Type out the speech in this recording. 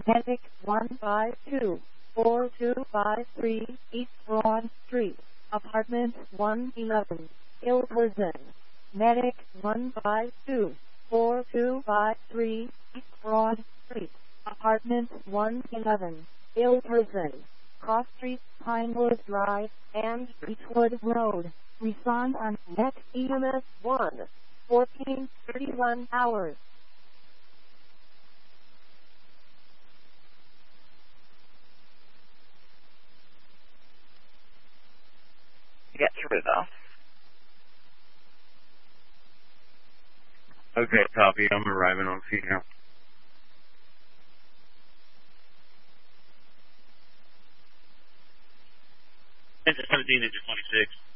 Medic 152-4253 East Broad Street, Apartment 111, Ilverston. Medic 152-4253 East Broad Street, Apartment 111, Ilverston. Cross Street, Pinewood Drive, and Beechwood Road. Respond on Net EMS 1, 1431 hours. Get through though. Okay, copy. I'm arriving on feet now. Engine 17, engine 26.